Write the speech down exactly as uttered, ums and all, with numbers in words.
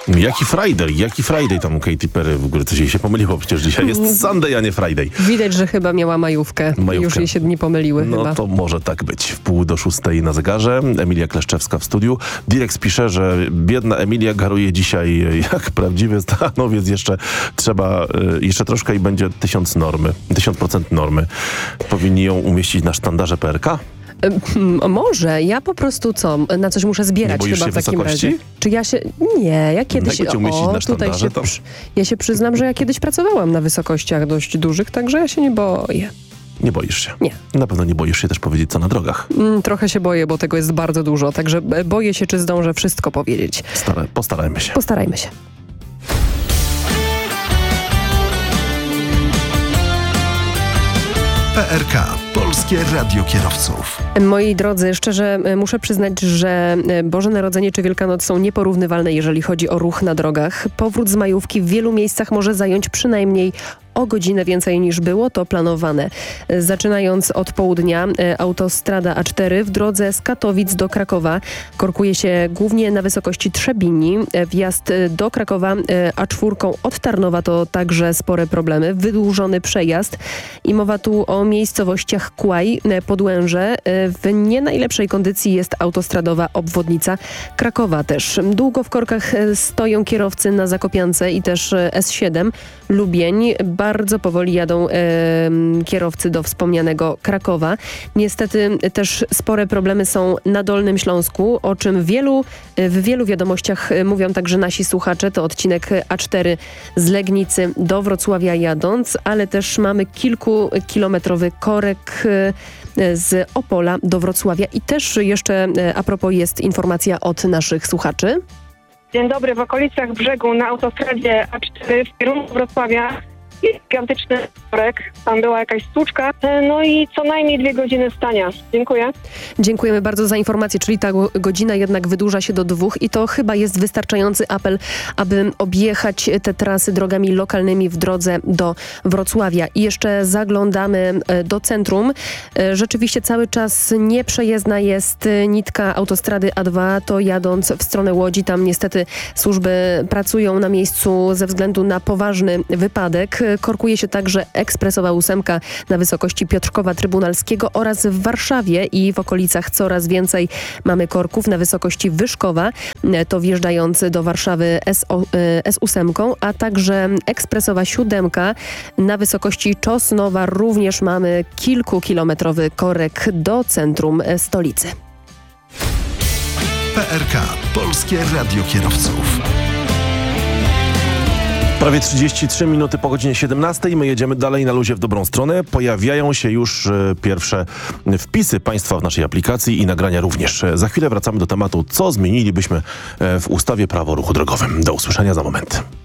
Jaki Friday, jaki Friday tam Katy Perry w ogóle coś jej się pomyliło, przecież dzisiaj jest Sunday, a nie Friday. Widać, że chyba miała majówkę. majówkę. Już jej się dni pomyliły no chyba. No to może tak być. W pół do szóstej na zegarze. Emilia Kleszczewska w studiu. Direx pisze, że biedna Emilia garuje dzisiaj jak prawdziwy stanowiec. Jeszcze trzeba, jeszcze troszkę i będzie tysiąc normy. Tysiąc procent normy. Powinni ją umieścić na sztandarze P R K? Może. Ja po prostu co? Na coś muszę zbierać nie chyba się w takim wysokości? razie. Czy ja się... Nie, ja kiedyś... Jak cię umieścić o, na tutaj się... tam? Ja się przyznam, że ja kiedyś pracowałam na wysokościach dość dużych, także ja się nie boję. Nie boisz się? Nie. Na pewno nie boisz się też powiedzieć, co na drogach. Mm, trochę się boję, bo tego jest bardzo dużo, także boję się, czy zdążę wszystko powiedzieć. Stara, postarajmy się. Postarajmy się. P R K. Polskie Radio Kierowców. Moi drodzy, szczerze muszę przyznać, że Boże Narodzenie czy Wielkanoc są nieporównywalne, jeżeli chodzi o ruch na drogach. Powrót z majówki w wielu miejscach może zająć przynajmniej o godzinę więcej niż było to planowane. Zaczynając od południa, autostrada A cztery w drodze z Katowic do Krakowa korkuje się głównie na wysokości Trzebini. Wjazd do Krakowa A cztery od Tarnowa to także spore problemy. Wydłużony przejazd i mowa tu o miejscowościach Kłaj, Podłęże. W nie najlepszej kondycji jest autostradowa obwodnica Krakowa też. Długo w korkach stoją kierowcy na Zakopiance i też S siedem Lubień. Bardzo powoli jadą e, kierowcy do wspomnianego Krakowa. Niestety też spore problemy są na Dolnym Śląsku, o czym wielu, w wielu wiadomościach mówią także nasi słuchacze. To odcinek A cztery z Legnicy do Wrocławia jadąc, ale też mamy kilkukilometrowy korek z Opola do Wrocławia. I też jeszcze a propos jest informacja od naszych słuchaczy. Dzień dobry, w okolicach Brzegu na autostradzie A cztery w kierunku Wrocławia jest gigantyczny korek, tam była jakaś stłuczka, no i co najmniej dwie godziny stania. Dziękuję. Dziękujemy bardzo za informację, czyli ta godzina jednak wydłuża się do dwóch i to chyba jest wystarczający apel, aby objechać te trasy drogami lokalnymi w drodze do Wrocławia. I jeszcze zaglądamy do centrum. Rzeczywiście cały czas nieprzejezdna jest nitka autostrady A dwa, to jadąc w stronę Łodzi. Tam niestety służby pracują na miejscu ze względu na poważny wypadek. Korkuje się także ekspresowa ósemka na wysokości Piotrkowa Trybunalskiego oraz w Warszawie i w okolicach coraz więcej mamy korków na wysokości Wyszkowa, to wjeżdżając do Warszawy S osiem, a także ekspresowa siódemka na wysokości Czosnowa również mamy kilkukilometrowy korek do centrum stolicy. P R K. Polskie Radio Kierowców. Prawie trzydzieści trzy minuty po godzinie siedemnastej. My jedziemy dalej na luzie w dobrą stronę. Pojawiają się już e, pierwsze wpisy Państwa w naszej aplikacji i nagrania również. E, za chwilę wracamy do tematu, co zmienilibyśmy e, w ustawie Prawo o ruchu drogowym. Do usłyszenia za moment.